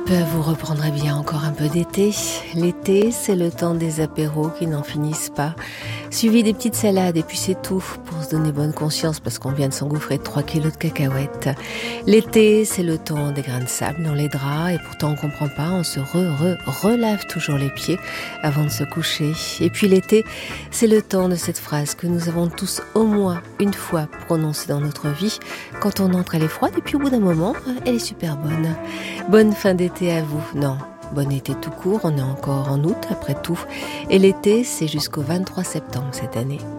vous reprendrez bien encore un peu d'été. L'été, c'est le temps des apéros qui n'en finissent pas. Suivi des petites salades et puis c'est tout pour se donner bonne conscience parce qu'on vient de s'engouffrer de 3 kilos de cacahuètes. L'été, c'est le temps des grains de sable dans les draps et pourtant on comprend pas, on se relave toujours les pieds avant de se coucher. Et puis l'été, c'est le temps de cette phrase que nous avons tous au moins une fois prononcée dans notre vie. Quand on entre, elle est froide et puis au bout d'un moment, elle est super bonne. Bonne fin d'été à vous. Non, bon été tout court, on est encore en août après tout. Et l'été, c'est jusqu'au 23 septembre cette année.